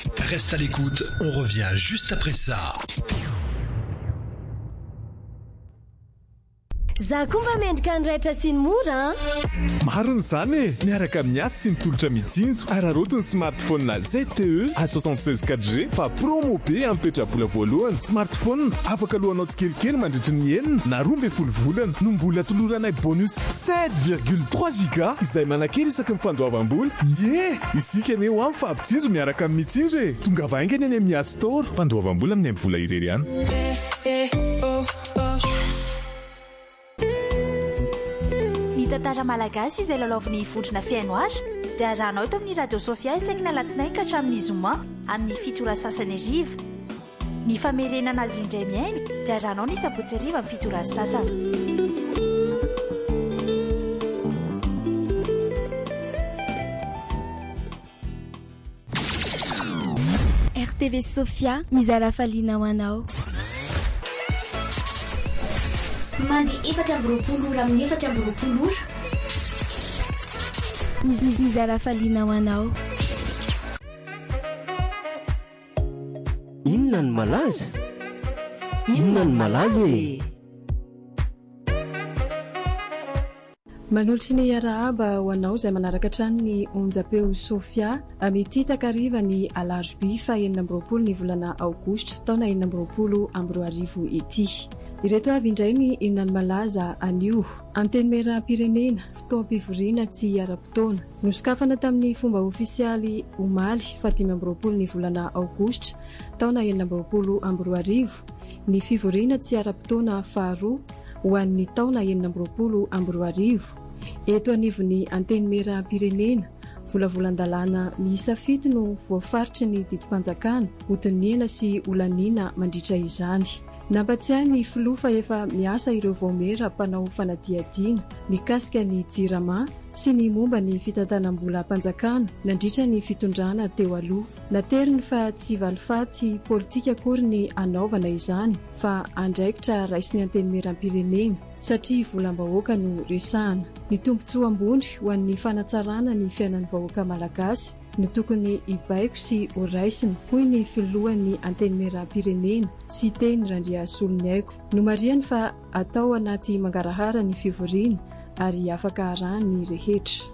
Reste à l'écoute, on revient juste après ça. Za komba mendrika niraitra sy ny mora mariny zany miaraka amin'ny asy sy ny tolotra mitsinjo ararotiny smartphone ZTE A76 4G fa promo be ampetrabola voalohany smartphone afaka lohanao tsikelikely mandritry ny enina na 12 volana no mbola toloranay bonus 7,3 giga izay manakely isaky mifandoavam-bola isika aneo amin'ny fampitsinjo miaraka amin'ny mitsinjo e tonga vaingany any amin'ny App Store fandoavam-bola amin'ny vola irery ihany Tantara malagasy izay lalaoviny vondrona fiaino azy dia arahanao eto amin'ny Radio Sofia isaky ny alatsinainy ka hatramin'ny zoma amin'ny fito ora sasany ariva. Ny famerenana azy indray miaino dia arahanao ny sabotsy ariva amin'ny fito ora sasany. RTV Sofia mizara faliana ho anao. Mandi efatra amby ora amin'ny efatra amby ora. Mizara faliana ho anao. Inona no malaza? Inona no malaza e? Manolotry ny arahaba ho anao izay manaraka trano ny onjapeo Sofia amity takariva ny alarobia fa 20 ny volana aogositra taona 2020 ety. Ireto avy indray ny inona ny malaza anio anteny meram-pirenena fotoam-pivoriana tsy ara-potoana nosokafana tamin'ny fomba ofisialy omaly 15 ny volana aogositra taona 2020 ny fivoriana tsy ara-potoana faharoa ho an'ny taona 2020 eto anivon'ny anteny meram-pirenena volavolan-dalàna miisa 7 no voafaritry ny didim-panjakana hotoniana sy olaniana mandritra izany. Nampatsiahy ny filoha fa efa miasa ireo vaomera mpanao fanadihadiana mikasika ny jirama sy ny momba ny fitantanam-bola panjakana nandritra ny fitondrana teo aloha. Nateriny fa tsy valifaty politika akory ny anaovana izany fa andraikitra raisiny anteny meram-pirenena satria volam-bahoaka no resahana. Ny tombontsoa ambony ho an'ny fanatsarana ny fiainan'ny vahoaka malagasy no tokony ibaiko sy oraisiny hoy ny filohan'ny anteny meram-pirenena sy teny Randriasolonyaiko no mariany fa atao anaty mangarahara ny fivoriana ary afaka arahany rehetra.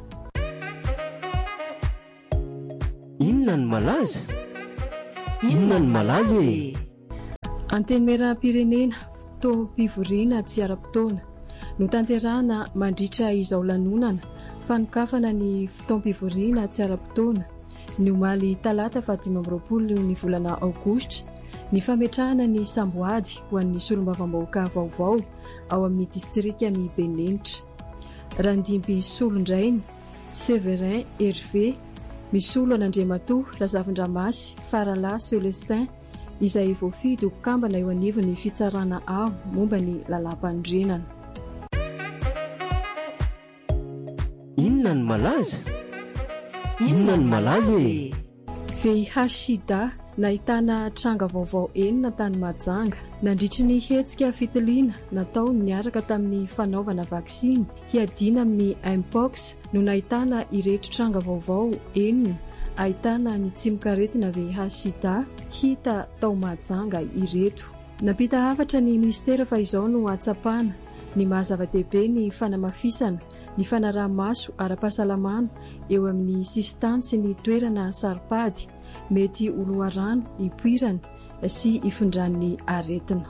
Inona no malaza? Inona no malaza e? Anteny meram-pirenena fotoam-pivoriana tsy ara-potoana no tanterahana mandritra izao lanonana fanokafana ny fotoam-pivoriana tsy ara-potoana ny omaly talata 15 ny volana aogositra ny fametrahana ny samboady ho an'ny solombavam-bahoaka vaovao ao amin'ny distrika ny Benenitra. Randimby Solondrainy, Severin Hervé, Misolo Anandriamatoa, Razavindramasy, Farala Celestin izay voafidy ho kambana eo anivon'ny fitsarana avo momba ny lalam-pandrenana. Inona no malaza? Inona no malaza e? VIH-Sida nahitana tranga vaovao 9 tany Mahajanga nandritry ny hetsika fitiliana natao niaraka tamin'ny fanaovana vaksiny hiadina amin'ny Mpox no nahitana ireto tranga vaovao 9 ahitana ny tsimikaretina VIH-Sida hita tao Mahajanga ireto. Nampita hafatra ny ministera fa izao no atsapana ny mahazava-dehibe ny fanamafisana ny fanaraha-maso ara-pahasalamana eo amin'ny sistany sy ny toerana saripady mety oloarano ipoirana sy ifindran'ny aretina.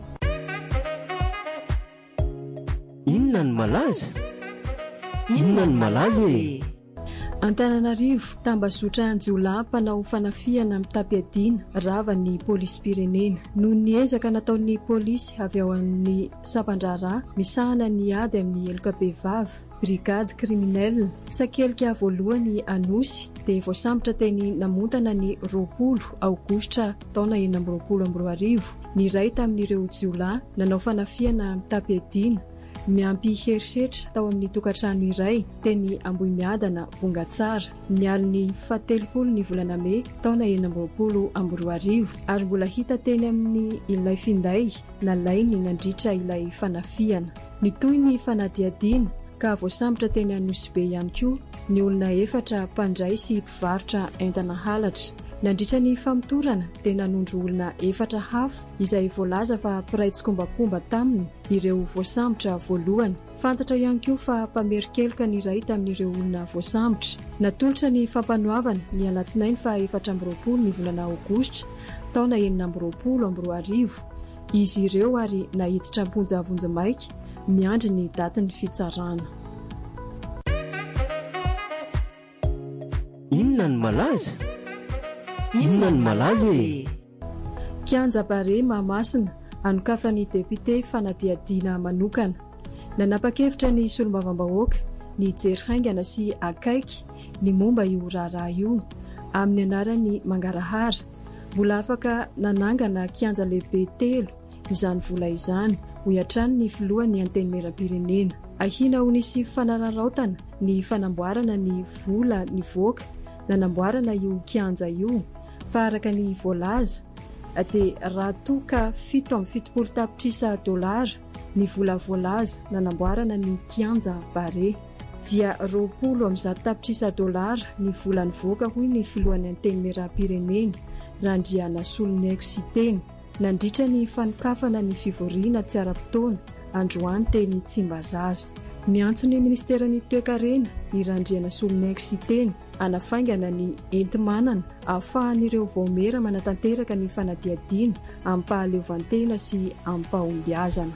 Inona no malaza? Inona no malaza e? Antananarivo tambazotra Anjiolay mpanao fanafiana mitapy-adina rava ny polisy pirenena no niezaka nataon'ny polisy avy ao amin'ny Sampandrara misahana ny ady amin'ny LKP-vavy brigade criminelle sakelika voalohany Anosy dia voasambotra teny namontana ny 20 aogositra taona 2020 ny iray tamin'ireo Jiolay nanao fanafiana mitapy-adina miampy herisetra tao amin'ny tokantrano iray teny Amboimiadana Bongatsara ny aliny 17 ny volana May taona 2020 ary mbola hita teny amin'ny ilay finday nalainy nandritra ilay fanafiana. Nitoy ny fanadihadiana ka voasambotra teny Anosy be ihany koa ny olona 4 mpandray sy mpivarotra entana halatra Nandritra ny famotorana dia nanondro olona 4 hafa izay voalaza fa mpiray tsikombakomba taminy ireo voasambotra voalohany. Fantatra ihany koa fa mpamerikeloka ny iray tamin'ireo olona voasambotra. Natolotra ny fampanoavana ny alatsinainy fa 14 ny volana aogositra taona 2020 izy ireo ary nahiditra amponja vonjimaiky miandry ny datin'ny fitsarana. Inona ny malaza? Inona ny malaza e? Kianja Bare Mahamasina anokafan'ny depite fanadihadiana manokana. Nanapa-kevitra ny solombavambahoaka ny jery haingana sy akaiky ny momba io raharaha io amin'ny anarany mangarahara. Mbola afaka nanangana kianja lehibe 3 izany vola izany ho iatrany ny filohan'ny anteny meram-pirenena. Ahina ho nisy fanararaotana ny fanamboarana ny vola ny voaka nanamboarana io kianja io fa araka ny voalaza dia raha toka 7.7 tapitrisa dolara ny vola voalaza nanamboarana ny kianja Bare dia 20 tapitrisa dolara ny vola ny voaka hoy ny filohan'ny anteny meram-pirenena Randriana Soloneko sy teny. Nandritra ny fanokafana ny fivoriana tsy ara-potoana androany teny Tsimbazaza. Miantso ny ministeran'ny toe-karena i Randriana Soloneko sy teny anafaingana ny enti-manana ahafahan'ireo vaomera manatanteraka ny fanadihadiana amin'ny pahaleovantena sy amin'ny pahombiazana.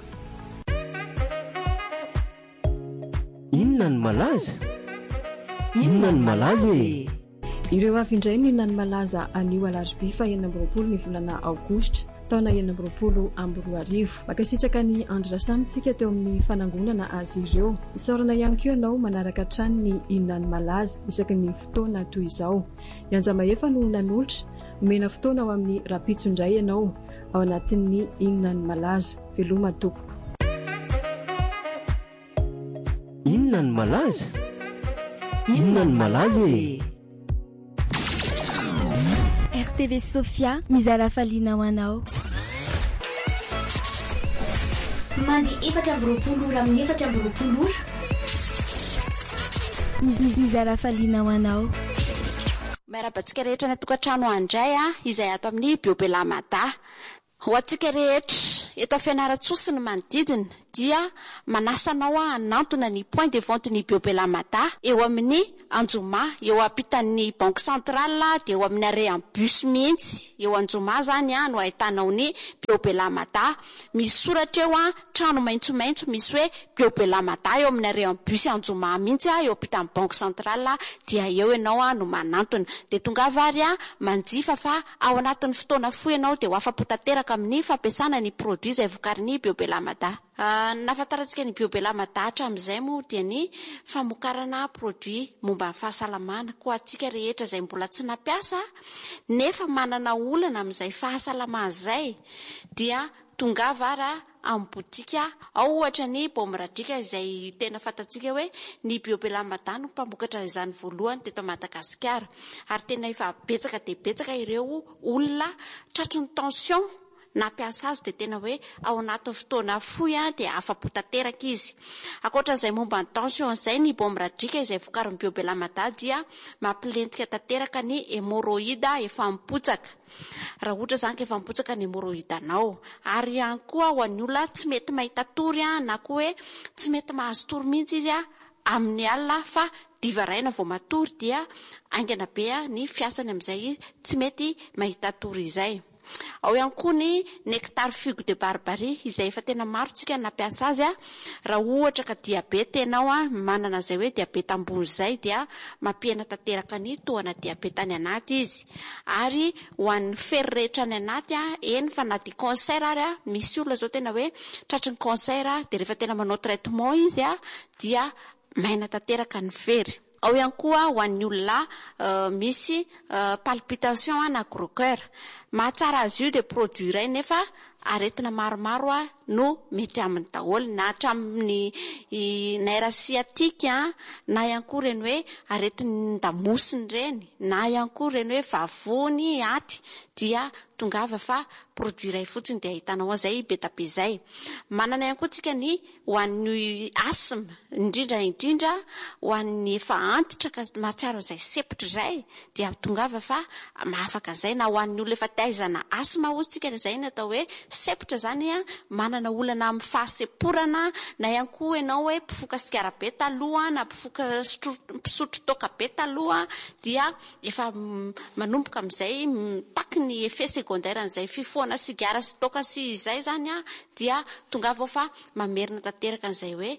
Inona ny malaza? Inona ny malaza e? Ireo avy indray ny inona ny malaza anio alarobia fa 20 ny volana aogositra taona 2020. Makasitraka ny andro rasamitsika teo amin'ny fanangonana azy ireo. Isaorana ihany koa ianao manaraka trany ny inona ny malaza isaky ny fotoana toy izao. Ianja Mahefa no nanolotra mena fotoana ao amin'ny rapitso indray ianao ao anatin'ny inona ny malaza. Veloma tompoko. Inona ny malaza? Inona ny malaza e? RTV Sofia mizara faliana ho anao. Mandi 4 ora amin'ny 4 ora. Mizara faliana ho anao. Miarabantsika rehetra ny tokantrano andray izay ato amin'ny Biobelamada. Ho antsika rehetra eto fianaratsosy ny manodidina dia manasanao hanantona ny point de vente ny Biobelamada eo amin'ny Anjoma eo ampitan'ny banque centrale dia eo amin'ny arean bus mihitsy eo Anjoma zany no ahitanao ny Biobelamada. Misy soratra eo trano maitsomaitso misy hoe Biobelamada eo amin'ny arean bus Anjoma mihitsy eo ampitan'ny banque centrale dia eo ianao no manantona. Dia tonga vary manjifa fa ao anatin'ny fotoana fohy ianao dia ho afapo tanteraka amin'ny fampiasana ny produit izay vokarin'ny Biobelamada. Nafantarantsika ny Biobelamada hatramin'izay moa dia ny famokarana produit momba ny fahasalamana ko antsika rehetra izay mbola tsy nampiasa nefa manana olana amin'izay fahasalamana izay dia tonga vara amin'ny botika ao ohatra ny Bomradrika izay tena fantatsika hoe ny Biobelamada no mpamokatra izany voalohany teto Madagasikara ary tena efa betsaka dia betsaka ireo olona tratry ny tension nampiasa azy dia tena hoe ao anatin'ny fotoana fohy dia afapo tanteraka izy. Ankoatran'izay momba ny tension izay ny Bomradrika izay vokarin'ny Biobelamada dia mampilentika tanteraka ny hémorroïde efa mipotsaka. Raha ohatra zany ka efa mipotsaka ny hémorroïde anao ary ihany koa ho an'ny olona tsy mety mahita tory na koa hoe tsy mety mahazo tory mihitsy izy amin'ny alina fa diva raina vao matory dia aingana be ny fiasany amin'izay tsy mety mahita tory izay. Ao ihany koa ny nectar figue de barbarie izay efa tena maro tsika nampiasa azy raha ohatra ka diabeta ianao manana izay hoe diabeta ambony izay dia mampihena tanteraka ny tohana diabeta any anaty izy ary ho an'ny fery rehetra any anaty eny fa na dia cancer ary misy olona zao tena hoe tratry ny cancer dia rehefa tena manao traitement izy dia maina tanteraka ny fery. Ao ihany koa ho an'ny olona misy palpitation na gros cœur mahatsara azy io de produit iray nefa aretina maromaro no mety amin'ny daholo na hatramin'ny naira asiatika na ihany koa reny hoe aretin'ny damosiny reny na ihany koa reny hoe vavony aty dia tongava fa produit iray fotsiny dia ahitanao zay betabe zay. Manana ihany koa tsika ny ho an'ny asthme indrindra ho an'ny efa antitra ka mahatsiaro izay sepitra izay dia tongava fa mahafaka zay na ho an'ny olona efa taizana asthme ozy tsika izay ny atao hoe sepitra zany manana olana amin'ny fahaseporana na ihany koa ianao hoe mpifoka sigara be taloha na mpifoka pisotro toka be taloha dia efa manomboka amin'izay taky ny effet secondaire n'izay fifohana sigara sy toka sy izay zany dia tongava fa mamerina tanteraka an'izay hoe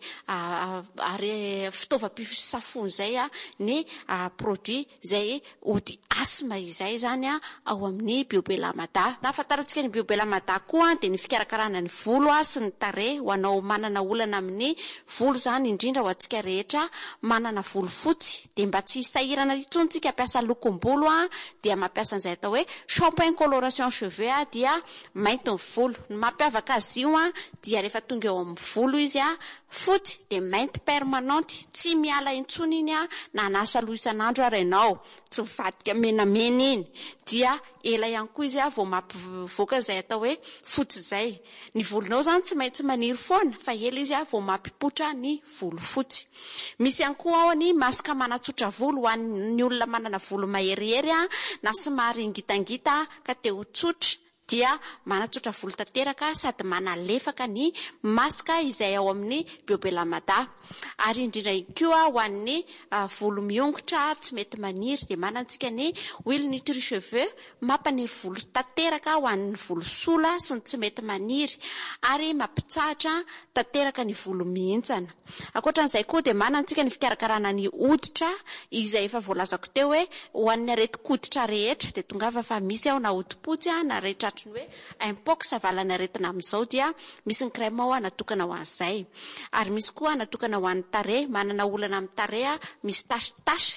fitaovam-pisafony zay ny produit zay ody asthme izay zany ao amin'ny Biobelamada. Na fantarantsika ny Biobelamada koa dia ny fikarakarana ny volo sy ny tarehy ho anao manana olana amin'ny volo zany indrindra ho antsika rehetra manana volo fotsy dia mba tsy hisahirana intsony tsika hampiasa lokom-bolo dia mampiasa an'izay atao hoe shampoing coloration cheveux dia mainty ny volo. Ny mampiavaka azy io dia rehefa tonga eo amin'ny volo izy fotsy dia mainty permanente tsy miala intsony iny na nasa loha isan'andro ary ianao tsy mivadika menamena iny dia ela ihany koa izy vao mampivoaka izay atao hoe fotsy zay. Ny volonao zany tsy maintsy maniry foana fa ela izy vao mampipotra ny volo fotsy. Misy ihany koa ao ny masaka manatsotra volo ho an'ny olona manana volo maherihery na somary ngitangita ka te ho tsotra dia manatsotra volo tanteraka sady manalefaka ny masaka izay ao amin'ny Biobelamada. Ary indrindra koa ho an'ny volo miongotra tsy mety maniry dia manantsika ny huile nutri cheveux mampaniry volo tanteraka ho an'ny volo sola sy ny tsy mety maniry ary mampitsahatra tanteraka ny volo mihintsana. Ankoatran'izay koa dia manantsika ny fikarakarana ny hoditra izay efa voalazako teo hoe ho an'ny areti-koditra rehetra dia tongava fa misy ao na hodi-potsy na rehetra ny hoe impox avalana aretina amin'izao dia misy ny crème ao natokana ho an'izay. Ary misy koa natokana ho an'ny tarehy, manana olana amin'ny tarehy misy tasy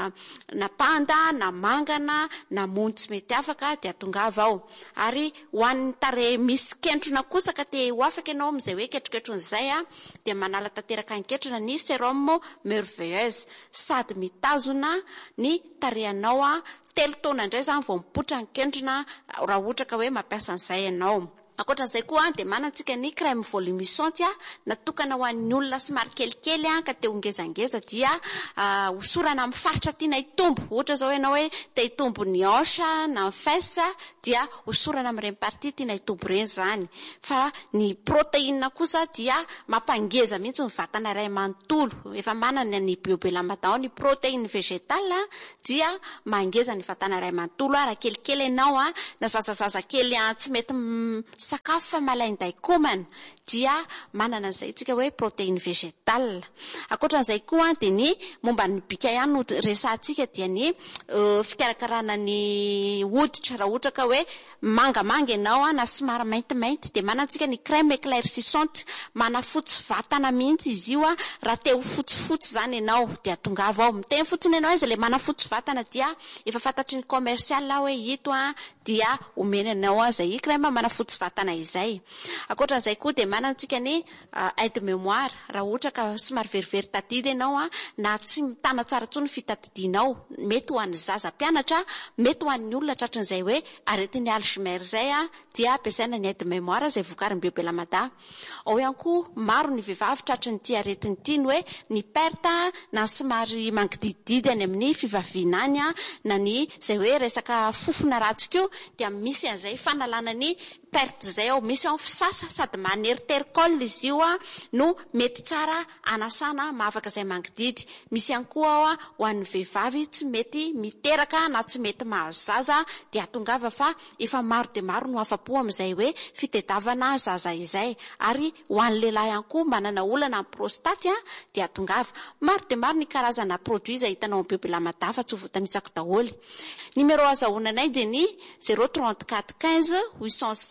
na panda na mangana na mony tsy mety afaka dia tongava ao. Ary ho an'ny tarehy misy kentrona kosa ka te ho afaka ianao amin'izay hoe ketroketronyizay dia manala tanteraka anketrona ny sérum merveilleuse sady mitazona ny tarehanao 3 taona indray zany vao mipotra ny kentrona raha ohatra ka hoe mampiasa an'izay ianao. Ankoatran'izay koa dia manantsika ny crème volumisante natokana ho an'ny olona somary kelikely ka te ho ngezangeza dia hosorana amin'ny faritra tiana hitombo. Ohatra zao ianao hoe te hitombo ny hanche na ny fesse dia hosorana amin'ireny partie tiana hitombo ireny zany. Fa ny protéine kosa dia mampangeza mihitsy ny vatana iray manontolo. Efa manana ny Biobelamada ny protéine végétale dia mangeza ny vatana iray manontolo raha kelikely ianao na zazazaza kely tsy mety sakafo fa malainday komana dia manana an'izay tsika hoe protéine végétale. Ankoatran'izay koa dia ny momba ny bika ihany no resahantsika dia ny fikarakarana ny hoditra raha ohatra ka hoe mangamanga ianao na somary maintimainty dia manantsika ny crème éclaircissante manafotsy vatana mihitsy izy io raha te ho fotsifotsy zany ianao dia tongava ao miteny fotsiny ianao izy ilay manafotsy vatana dia efa fantatry ny commercial hoe ito dia omena ianao izay crème manafotsy vatana izay. Ankoatran'izay koa dia manantsika ny aide mémoire raha ohatra ka somary verivery tadidy ianao na tsy mitana tsara intsony fitadidianao mety ho an'ny zaza mpianatra mety ho an'ny olona tratran'izay hoe aretin'ny Alzheimer zay dia ampiasaina ny aide mémoire izay vokarin'ny Biobelamada. Ao ihany koa maro ny vehivavy tratran'ny ity aretiny ity ny hoe ny perte na somary mangidididy any amin'ny fivaviana any na ny izay hoe resaka fofona ratsy koa dia misy an'izay fanalana ny perte zay ao. Misy ao fisasa sady maneritericol izy io no mety tsara anasana mahavaka izay mangididy. Misy ihany koa ao ho an'ny vehivavy tsy mety miteraka na tsy mety mahazo zaza dia tongava fa efa maro dia maro no afa-po amin'izay hoe fitediavana zaza izay. Ary ho an'ny lehilahy ihany koa manana olana amin'ny prostate dia tongava maro dia maro ny karazana produit izay hitanao amin'ny Biobelamada fa tsy ho voatanisako daholo. Numéro azahoananay dia ny 034 15 816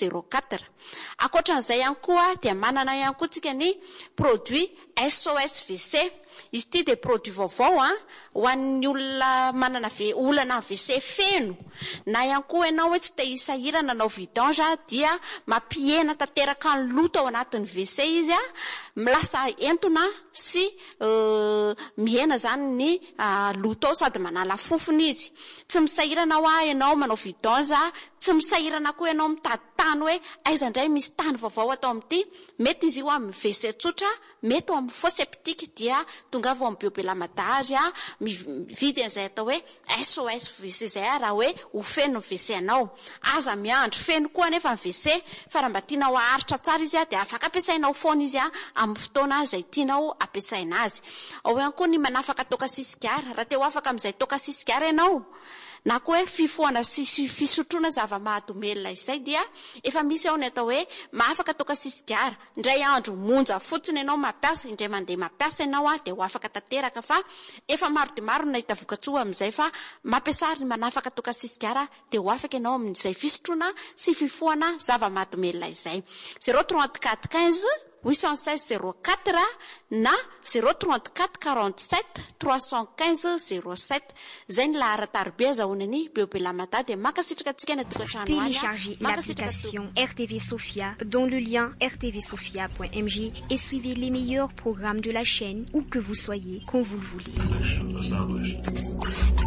04. Akoatran'izay ihany koa dia manana ihany koa tsika ny produit SOS WC. Izy ity dia produit vaovao ho an'ny olona manana olana WC feno, na ihany koa ianao hoe tsy te hisahirana nanao vidange dia mampihena tanteraka ny loto ao anatin'ny WC izy milasa entona sy mihena zany ny loto ao sady manala fofony izy. Tsy misahirana ho ianao manao vidange, tsy misahirana koa ianao mitady tany hoe aiza indray misy tany vaovao atao amin'ity. Mety izy io amin'ny WC tsotra, mety ao amin'ny fosse septique dia tonga vao amin'ny biobe lamadary mividy an'izay atao hoe SOS WC zay raha hoe ho feno ny WC anao. Aza miandro feno koa nefa ny WC, fa raha mba tianao aharitra tsara izy dia afaka ampiasainao foana izy amin'ny fotoana izay tianao ampiasaina azy. Ao ihany koa ny manafaka toka sisigara, raha teo afaka amin'izay toka sisigara ianao na koa hoe fifoana sy fisotroana zava-mahadomelina izay dia efa misy ao ny atao hoe mahafaka toka sisigara. Indray andro monja fotsiny ianao mampiasa, indray mandeha mampiasa ianao dia ho afaka tanteraka, fa efa maro dia maro nahita vokatsoa amin'izay fa mampiasa ny manafaka toka sisigara dia ho afaka ianao amin'izay fisotroana sy fifoana zava-mahadomelina izay. 034 15 816 04 na 034 47 315 07. Zay ny laharatarbe azahoany biobe lamadà dia makasitraka antsika ny tokantrano. Téléchargez l'application RTV Sophia dont le lien rtvsophia.mj et suivez les meilleurs programmes de la chaîne où que vous soyez, quand vous le voulez.